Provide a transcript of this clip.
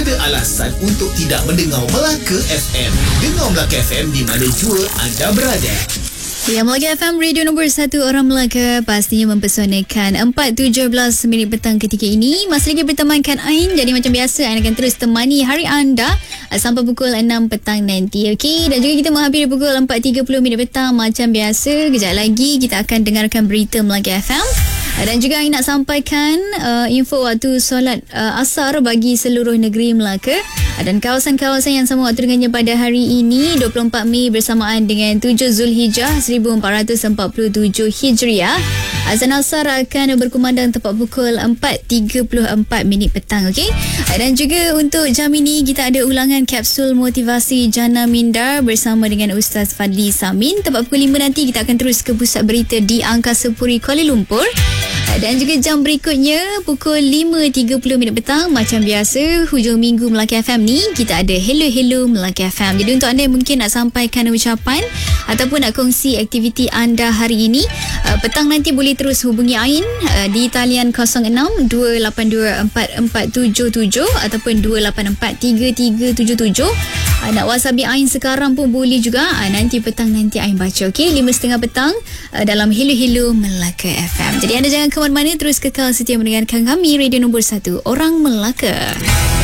ada alasan untuk tidak mendengar Melaka FM. Dengar Melaka FM di mana jua anda berada. Ya, Melaka FM, radio nombor 1 orang Melaka, pastinya mempesonakan. 4.17 minit petang ketika ini. Masih lagi bertemankan Ain. Jadi macam biasa, Ain akan terus temani hari anda sampai pukul 6 petang nanti. Okey, dan juga kita menghampiri pukul 4.30 minit petang macam biasa. Kejap lagi kita akan dengarkan berita Melaka FM. Dan juga Ain nak sampaikan info waktu solat asar bagi seluruh negeri Melaka. Dan kawasan-kawasan yang sama waktu dengannya pada hari ini 24 Mei bersamaan dengan 7 Zulhijjah 1447 Hijriah. Azan asar akan berkumandang tepat pukul 4.34 minit petang. Okey. Dan juga untuk jam ini kita ada ulangan kapsul motivasi Jana Minda bersama dengan Ustaz Fadli Samin. Tepat pukul 5 nanti kita akan terus ke pusat berita di Angkasa Puri Kuala Lumpur. Dan juga jam berikutnya pukul 5.30 minit petang macam biasa hujung minggu Melaka FM ni kita ada Hello Melaka FM. Jadi untuk anda yang mungkin nak sampaikan ucapan ataupun nak kongsi aktiviti anda hari ini, petang nanti boleh terus hubungi Ain di talian 06-282-4477 ataupun 284-3377. Nak whatsappi Ain sekarang pun boleh juga. Nanti petang nanti Ain baca. Okey, 5.30 petang dalam Hello Melaka FM. Jadi anda jangan ke mana-mana, terus kekal setia mendengarkan kami, radio nombor 1 orang Melaka.